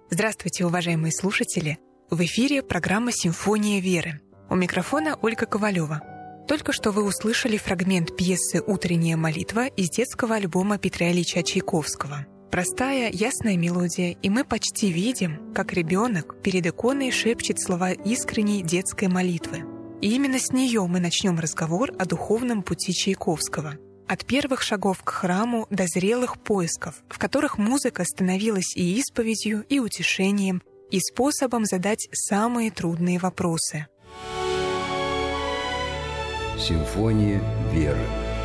Здравствуйте, уважаемые слушатели! В эфире программа «Симфония веры». У микрофона Ольга Ковалева. Только что вы услышали фрагмент пьесы «Утренняя молитва» из детского альбома Петра Ильича Чайковского. Простая, ясная мелодия, и мы почти видим, как ребенок перед иконой шепчет слова искренней детской молитвы. И именно с нее мы начнем разговор о духовном пути Чайковского. От первых шагов к храму до зрелых поисков, в которых музыка становилась и исповедью, и утешением, и способом задать самые трудные вопросы. Симфония веры.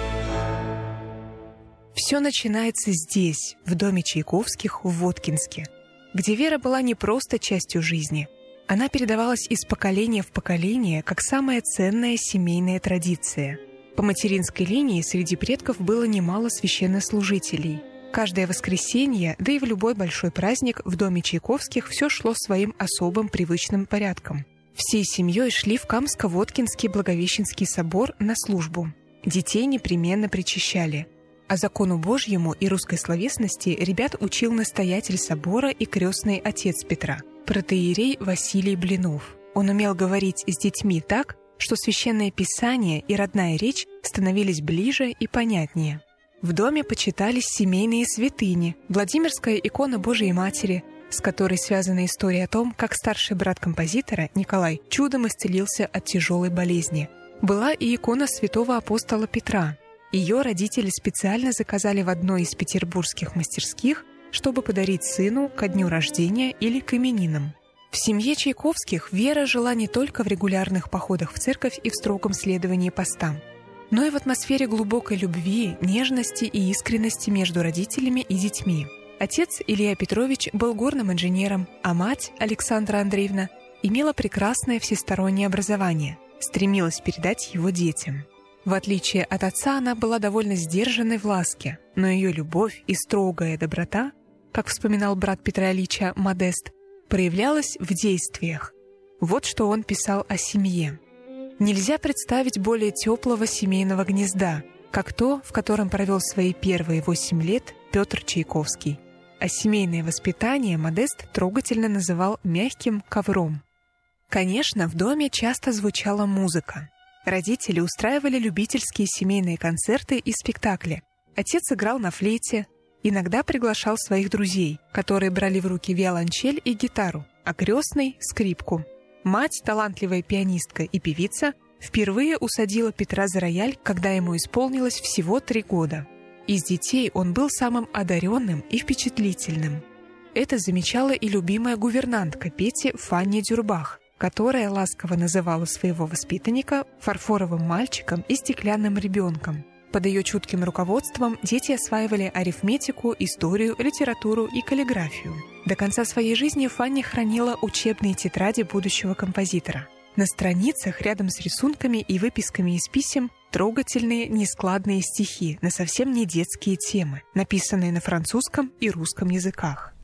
Все начинается здесь, в доме Чайковских в Воткинске, где вера была не просто частью жизни. Она передавалась из поколения в поколение, как самая ценная семейная традиция. По материнской линии среди предков было немало священнослужителей. Каждое воскресенье, да и в любой большой праздник в доме Чайковских все шло своим особым привычным порядком. Всей семьей шли в Камско-Воткинский Благовещенский собор на службу. Детей непременно причащали. А закону Божьему и русской словесности ребят учил настоятель собора и крестный отец Петра, протоиерей Василий Блинов. Он умел говорить с детьми так, что священное писание и родная речь становились ближе и понятнее. В доме почитались семейные святыни, Владимирская икона Божией Матери, с которой связана история о том, как старший брат композитора, Николай, чудом исцелился от тяжелой болезни. Была и икона святого апостола Петра. Ее родители специально заказали в одной из петербургских мастерских, чтобы подарить сыну ко дню рождения или к именинам. В семье Чайковских вера жила не только в регулярных походах в церковь и в строгом следовании постам, но и в атмосфере глубокой любви, нежности и искренности между родителями и детьми. Отец Илья Петрович был горным инженером, а мать Александра Андреевна имела прекрасное всестороннее образование, стремилась передать его детям. В отличие от отца, она была довольно сдержанной в ласке, но ее любовь и строгая доброта, как вспоминал брат Петра Ильича Модест, проявлялась в действиях. Вот что он писал о семье. «Нельзя представить более теплого семейного гнезда, как то, в котором провел свои первые 8 лет Петр Чайковский». А семейное воспитание Модест трогательно называл «мягким ковром». Конечно, в доме часто звучала музыка. Родители устраивали любительские семейные концерты и спектакли. Отец играл на флейте, иногда приглашал своих друзей, которые брали в руки виолончель и гитару, а крестный — скрипку. Мать, талантливая пианистка и певица, впервые усадила Петра за рояль, когда ему исполнилось всего 3 года. Из детей он был самым одаренным и впечатлительным. Это замечала и любимая гувернантка Пети Фанни Дюрбах, которая ласково называла своего воспитанника фарфоровым мальчиком и стеклянным ребенком. Под ее чутким руководством дети осваивали арифметику, историю, литературу и каллиграфию. До конца своей жизни Фанни хранила учебные тетради будущего композитора. На страницах, рядом с рисунками и выписками из писем, трогательные, нескладные стихи на совсем не детские темы, написанные на французском и русском языках.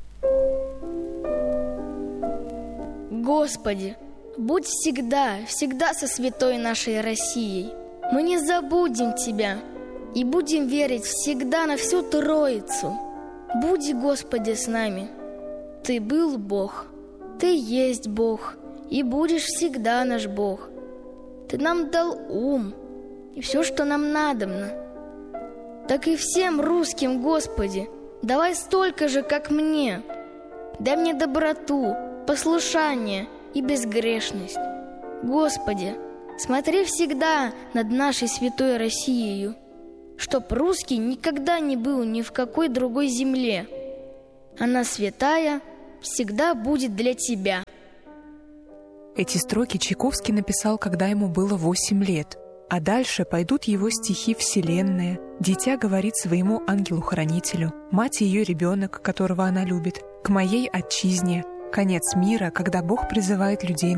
Господи, будь всегда, всегда со святой нашей Россией. Мы не забудем Тебя и будем верить всегда на всю Троицу. Буди, Господи, с нами. Ты был Бог, Ты есть Бог, и будешь всегда наш Бог. Ты нам дал ум и все, что нам надобно. Так и всем русским, Господи, давай столько же, как мне. Дай мне доброту, послушание и безгрешность. Господи, смотри всегда над нашей святой Россией, чтоб русский никогда не был ни в какой другой земле. Она святая всегда будет для Тебя. Эти строки Чайковский написал, когда ему было 8 лет. А дальше пойдут его стихи «Вселенная», «Дитя говорит своему ангелу-хранителю», «Мать и ее ребенок, которого она любит», «К моей отчизне», «Конец мира, когда Бог призывает людей